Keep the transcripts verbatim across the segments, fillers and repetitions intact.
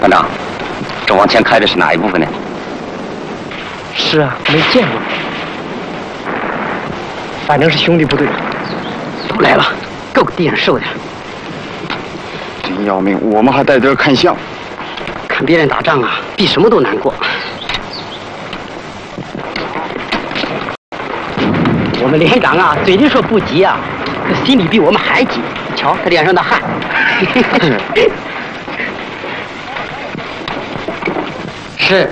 团长，这往前开的是哪一部分呢？ 是啊，没见过。反正是兄弟部队。 都来了，够敌人受的。 真要命！我们还在这儿看相。 看别人打仗啊，比什么都难过。我们连长啊，嘴里说不急啊，可心里比我们还急。瞧他脸上的汗。是。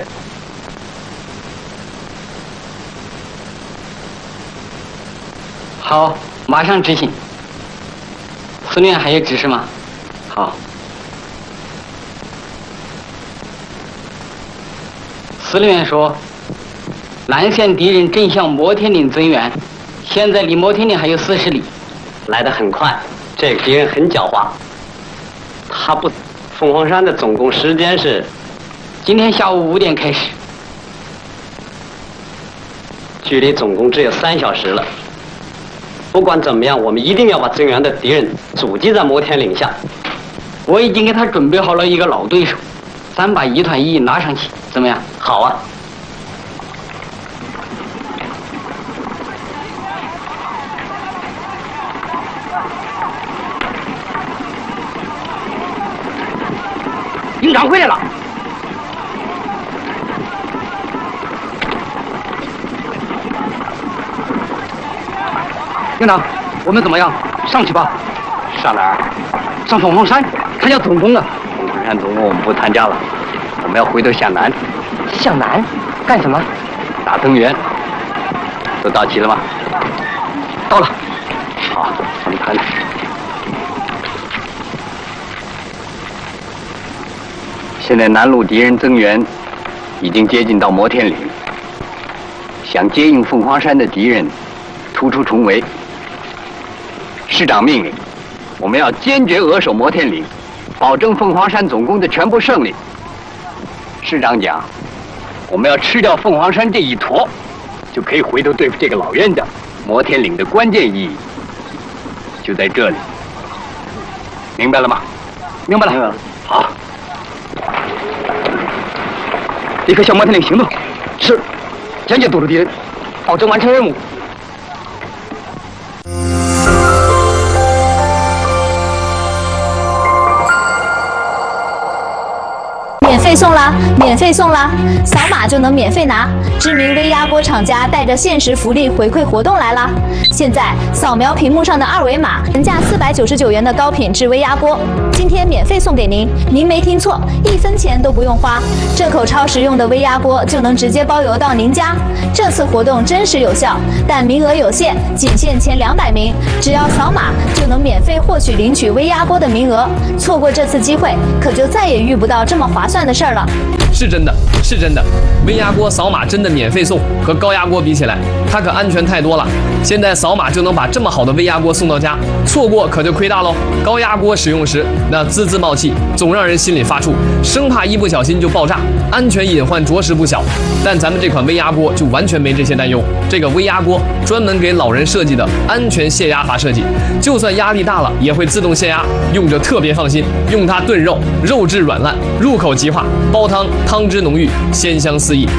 好，马上执行。司令还有指示吗？好。司令员说，南线敌人正向摩天岭增援，现在离摩天岭还有四十里，来得很快。这个敌人很狡猾，他不，凤凰山的总攻时间是今天下午五点开始，距离总攻只有三小时了。不管怎么样，我们一定要把增援的敌人阻击在摩天岭下。我已经给他准备好了一个老对手，咱把一团一拿上去，怎么样？好啊。营长回来了。 营长，我们怎么样？上去吧。 上哪儿？ 上凤凰山，参加总攻啊！ 凤凰山总攻我们不参加了，我们要回头向南。 向南？干什么？ 打增援。都到齐了吗？ 到了。 好，我们看看。现在南路敌人增援已经接近到摩天岭，想接应凤凰山的敌人突出重围。师长命令，我们要坚决扼守摩天岭，保证凤凰山总攻的全部胜利。师长讲，我们要吃掉凤凰山这一坨，就可以回头对付这个老冤家。摩天岭的关键意义就在这里，明白了吗？ 明白了。明白了。 好， 立刻向摩天岭行动。是，坚决堵住敌人，保证完成任务。 免费送啦！免费送啦！扫码就能免费拿。知名微压锅厂家带着限时福利回馈活动来啦！现在扫描屏幕上的二维码，原价四百九十九元的高品质微压锅，今天免费送给您。您没听错，一分钱都不用花。这口超实用的微压锅就能直接包邮到您家。这次活动真实有效，但名额有限，仅限前两百名。只要扫码就能免费获取领取微压锅的名额。错过这次机会，可就再也遇不到这么划算的事儿了。 是真的，是真的，微压锅扫码真的免费送，和高压锅比起来，它可安全太多了。现在扫码就能把这么好的微压锅送到家，错过可就亏大喽。高压锅使用时，那滋滋冒气，总让人心里发怵，生怕一不小心就爆炸，安全隐患着实不小。但咱们这款微压锅就完全没这些担忧。这个微压锅专门给老人设计的安全泄压法设计，就算压力大了也会自动泄压，用着特别放心。用它炖肉，肉质软烂，入口即化；煲汤，汤汁浓郁，鲜香四溢。